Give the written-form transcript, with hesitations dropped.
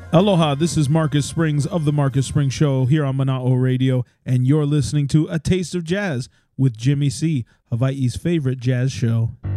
Aloha, this is Marcus Springs of The Marcus Springs Show here on Mana'o Radio, and you're listening to A Taste of Jazz with Jimmy C, Hawaii's favorite jazz show.